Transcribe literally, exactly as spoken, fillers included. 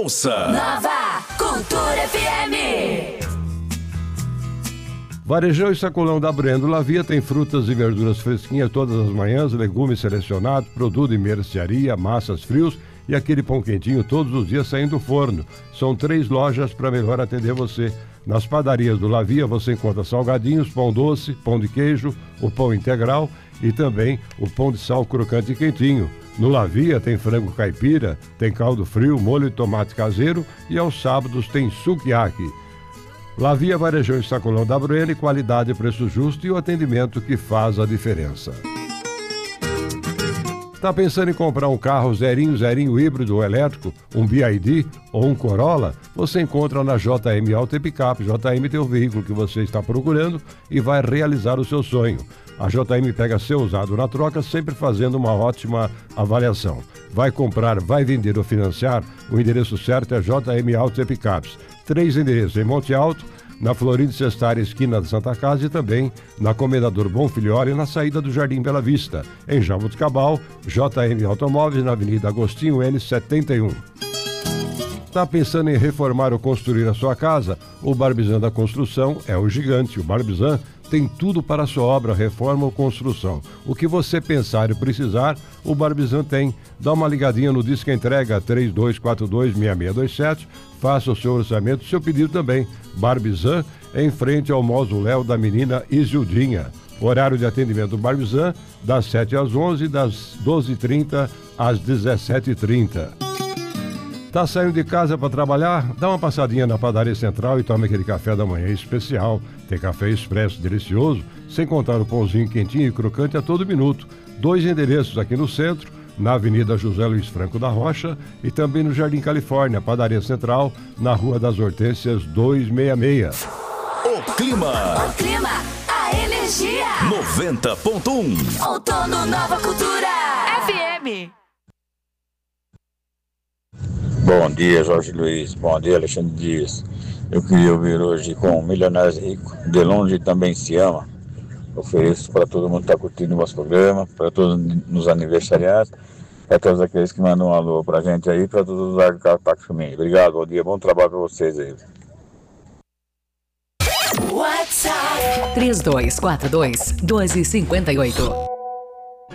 ouça Nova Cultura F M. Varejão e Sacolão da Breno Lavia tem frutas e verduras fresquinhas todas as manhãs, legumes selecionados, produto de mercearia, massas frios e aquele pão quentinho todos os dias saindo do forno. São três lojas para melhor atender você. Nas padarias do Lavia você encontra salgadinhos, pão doce, pão de queijo, o pão integral e também o pão de sal crocante e quentinho. No Lavia tem frango caipira, tem caldo frio, molho de tomate caseiro e aos sábados tem sukiyaki. Lavia, Varejão e Sacolão da Breno, qualidade, preço justo e o atendimento que faz a diferença. Está pensando em comprar um carro zerinho, zerinho híbrido ou elétrico, um B Y D ou um Corolla? Você encontra na J M Auto e Picap. J M tem o veículo que você está procurando e vai realizar o seu sonho. A J M pega seu usado na troca, sempre fazendo uma ótima avaliação. Vai comprar, vai vender ou financiar? O endereço certo é J M Auto e Picapes. Três endereços em Monte Alto, na Florindo Cestária, esquina da Santa Casa, e também na Comendador Bonfilhori, na saída do Jardim Bela Vista. Em Jaboticabal, J M Automóveis, na Avenida Agostinho N setenta e um. Está pensando em reformar ou construir a sua casa? O Barbizan da Construção é o gigante. O Barbizan tem tudo para a sua obra, reforma ou construção. O que você pensar e precisar, o Barbizan tem. Dá uma ligadinha no Disque Entrega três dois quatro dois, seis seis dois sete. Faça o seu orçamento, seu pedido também. Barbizan, em frente ao mausoléu da menina Isildinha. Horário de atendimento do Barbizan, das sete às onze, das doze e trinta às dezessete e trinta. Tá saindo de casa para trabalhar? Dá uma passadinha na Padaria Central e tome aquele café da manhã especial. Tem café expresso delicioso, sem contar o pãozinho quentinho e crocante a todo minuto. Dois endereços aqui no centro, na Avenida José Luiz Franco da Rocha e também no Jardim Califórnia, Padaria Central, na Rua das Hortênsias duzentos e sessenta e seis. O clima. O clima, a energia. noventa ponto um. Outono Nova Cultura F M. Bom dia, Jorge Luiz. Bom dia, Alexandre Dias. Eu queria ouvir hoje com Milionários Rico, De Longe Também Se Ama. Ofereço para todo mundo que está curtindo o nosso programa, para todos nos aniversariados, para todos aqueles que mandam um alô para a gente aí, para todos os arquitetos comigo. Obrigado, bom dia, bom trabalho para vocês aí. WhatsApp três dois quatro dois, um dois cinco oito.